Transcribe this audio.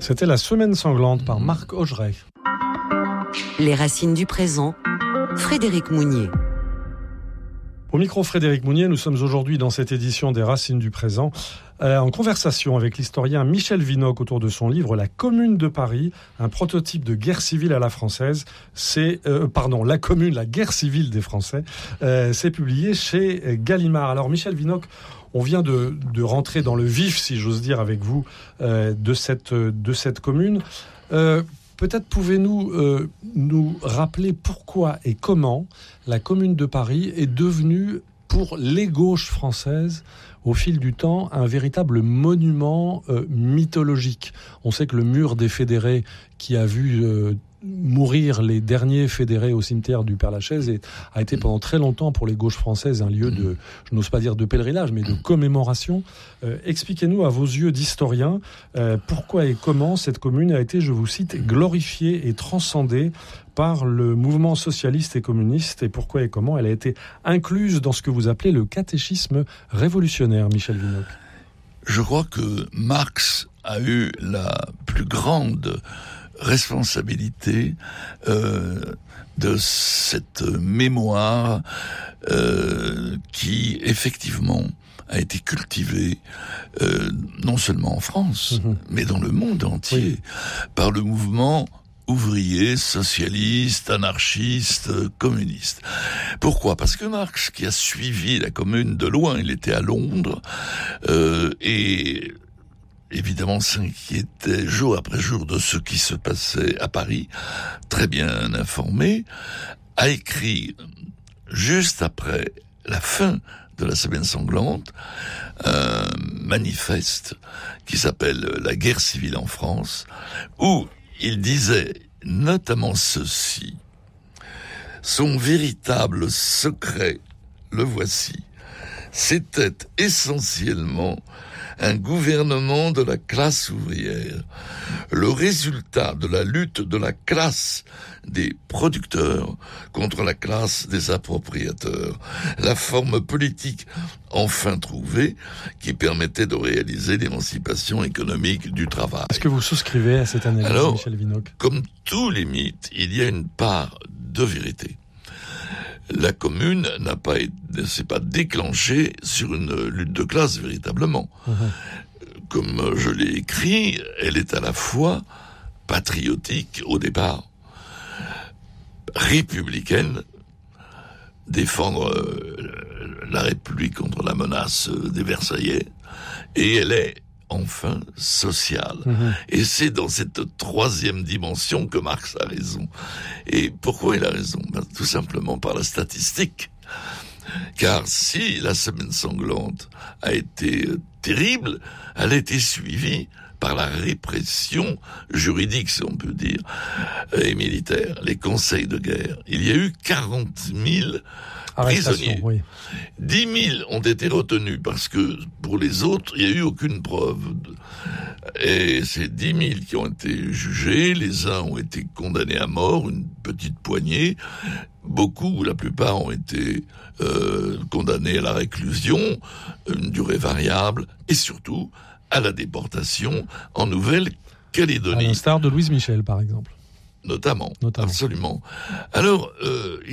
C'était La Semaine sanglante par Marc Augeret. Les racines du présent, Frédéric Mounier. Au micro Frédéric Mounier, nous sommes aujourd'hui dans cette édition des Racines du présent en conversation avec l'historien Michel Vinocq autour de son livre La Commune de Paris, un prototype de guerre civile à la française. La Commune, la guerre civile des Français. C'est publié chez Gallimard. Alors Michel Vinocq, on vient de rentrer dans le vif, si j'ose dire, avec vous, de cette commune. Peut-être pouvez-vous nous rappeler pourquoi et comment la Commune de Paris est devenue, pour les gauches françaises, au fil du temps, un véritable monument mythologique. On sait que le mur des fédérés, qui a vu mourir les derniers fédérés au cimetière du Père-Lachaise, a été pendant très longtemps pour les gauches françaises un lieu de, je n'ose pas dire de pèlerinage, mais de commémoration. Expliquez-nous à vos yeux d'historien pourquoi et comment cette commune a été, je vous cite, glorifiée et transcendée par le mouvement socialiste et communiste, et pourquoi et comment elle a été incluse dans ce que vous appelez le catéchisme révolutionnaire, Michel Vinocq. Je crois que Marx a eu la plus grande responsabilité de cette mémoire qui effectivement a été cultivée non seulement en France, mais dans le monde entier, par le mouvement ouvrier, socialiste, anarchiste, communiste. Pourquoi ? Parce que Marx, qui a suivi la Commune de loin, il était à Londres, et évidemment s'inquiétait jour après jour de ce qui se passait à Paris, très bien informé, a écrit, juste après la fin de la Semaine sanglante, un manifeste qui s'appelle « La guerre civile en France », où il disait notamment ceci: « Son véritable secret, le voici, c'était essentiellement un gouvernement de la classe ouvrière, le résultat de la lutte de la classe des producteurs contre la classe des appropriateurs, la forme politique enfin trouvée qui permettait de réaliser l'émancipation économique du travail. » Est-ce que vous souscrivez à cette analyse, alors, Michel Vinocq ? Comme tous les mythes, il y a une part de vérité. La Commune ne s'est pas déclenchée sur une lutte de classe véritablement. Comme je l'ai écrit, elle est à la fois patriotique au départ, républicaine, défendre la République contre la menace des Versaillais, et elle est enfin sociale. Et c'est dans cette troisième dimension que Marx a raison. Et pourquoi il a raison ? Tout simplement par la statistique. Car si la Semaine sanglante a été terrible, elle a été suivie par la répression juridique, si on peut dire, et militaire, les conseils de guerre. Il y a eu 40 000 prisonniers. Oui. 10 000 ont été retenus parce que pour les autres, il n'y a eu aucune preuve. Et ces 10 000 qui ont été jugés, les uns ont été condamnés à mort, une petite poignée. Beaucoup, la plupart, ont été condamnés à la réclusion, une durée variable, et surtout à la déportation en Nouvelle-Calédonie. À l'instar de Louise Michel, par exemple. Notamment. Absolument. Alors,